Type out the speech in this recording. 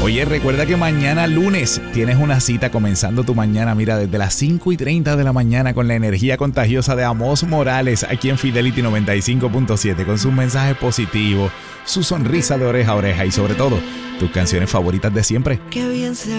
Oye, recuerda que mañana lunes tienes una cita comenzando tu mañana, mira, desde las 5:30 de la mañana con la energía contagiosa de Amos Morales aquí en Fidelity 95.7 con sus mensajes positivos, su sonrisa de oreja a oreja y sobre todo tus canciones favoritas de siempre. Qué bien se